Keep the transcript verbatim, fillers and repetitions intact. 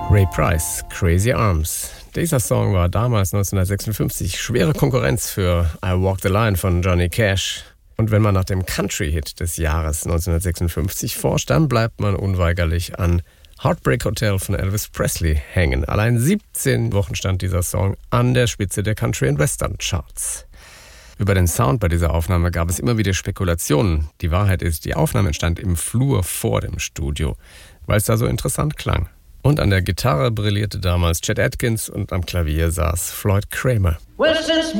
Ray Price, Crazy Arms. Dieser Song war damals neunzehnhundertsechsundfünfzig schwere Konkurrenz für I Walk the Line von Johnny Cash. Und wenn man nach dem Country-Hit des Jahres neunzehnhundertsechsundfünfzig forscht, dann bleibt man unweigerlich an Heartbreak Hotel von Elvis Presley hängen. Allein siebzehn Wochen stand dieser Song an der Spitze der Country- und Western-Charts. Über den Sound bei dieser Aufnahme gab es immer wieder Spekulationen. Die Wahrheit ist, die Aufnahme entstand im Flur vor dem Studio, weil es da so interessant klang. Und an der Gitarre brillierte damals Chet Atkins und am Klavier saß Floyd Cramer. Well,